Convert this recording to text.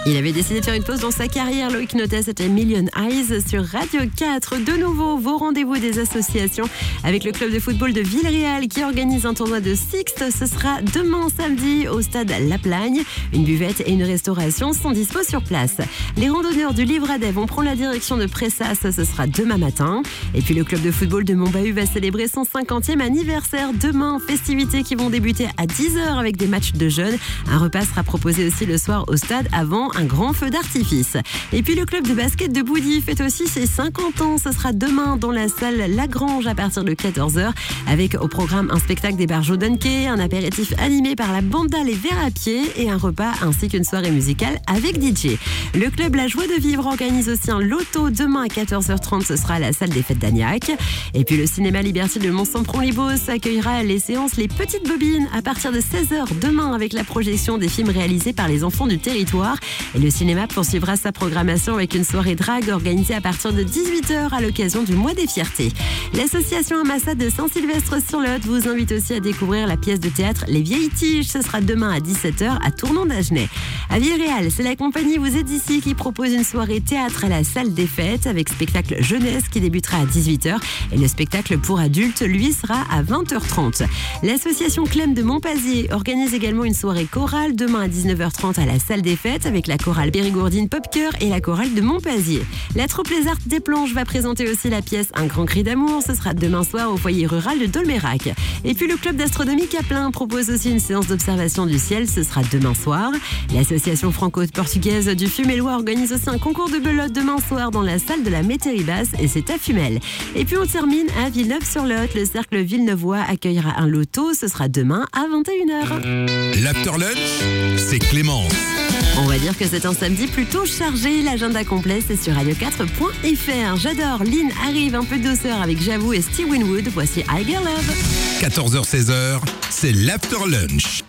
Il avait décidé de faire une pause dans sa carrière. Loïc Notet, c'était Million Eyes sur Radio 4. De nouveau, vos rendez-vous des associations avec le club de football de Villeréal qui organise un tournoi de Sixte. Ce sera demain samedi au stade La Plagne. Une buvette et une restauration sont dispo sur place. Les randonneurs du Livradet vont prendre la direction de Pressas. Ce sera demain matin. Et puis le club de football de Montbahut va célébrer son 50e anniversaire demain. Festivités qui vont débuter à 10h avec des matchs de jeunes. Un repas sera proposé aussi le soir au stade avant un grand feu d'artifice. Et puis le club de basket de Boudy fête aussi ses 50 ans. Ce sera demain dans la salle Lagrange à partir de 14h avec au programme un spectacle des Barjots Dunquet, un apéritif animé par la Banda Les Verts à Pied et un repas ainsi qu'une soirée musicale avec DJ. Le club La Joie de Vivre organise aussi un loto demain à 14h30. Ce sera à la salle des fêtes d'Agnac. Et puis le cinéma Liberty de Mont-Saint-Pron-les-Bosses accueillera les séances Les Petites Bobines à partir de 16h demain avec la projection des films réalisés par les enfants du territoire. Et le cinéma poursuivra sa programmation avec une soirée drague organisée à partir de 18h à l'occasion du mois des fiertés. L'association Amassa de Saint-Sylvestre-sur-Lot vous invite aussi à découvrir la pièce de théâtre Les Vieilles Tiges. Ce sera demain à 17h à Tournon-d'Agenais. À Villeréal, c'est la compagnie Vous êtes ici qui propose une soirée théâtre à la salle des fêtes avec spectacle jeunesse qui débutera à 18h et le spectacle pour adultes, lui, sera à 20h30. L'association Clem de Montpazier organise également une soirée chorale demain à 19h30 à la salle des fêtes avec la chorale Périgourdine Pop-Cœur et la chorale de Montpazier. La troupe Les Arts des Planches va présenter aussi la pièce Un grand cri d'amour. Ce sera demain soir au foyer rural de Dolmérac. Et puis le club d'astronomie Caplin propose aussi une séance d'observation du ciel. Ce sera demain soir. L'association franco-portugaise du Fumélois organise aussi un concours de belote demain soir dans la salle de la Métairie Basse et c'est à Fumel. Et puis on termine à Villeneuve-sur-Lot. Le cercle villeneuvois accueillera un loto. Ce sera demain à 21h. L'After Lunch, c'est Clémence. On va dire que c'est un samedi plutôt chargé. L'agenda complet, c'est sur radio4.fr. J'adore. Lynn arrive, un peu de douceur avec J'avoue et Steve Winwood. Voici I Get Love. 14h-16h, c'est l'After Lunch.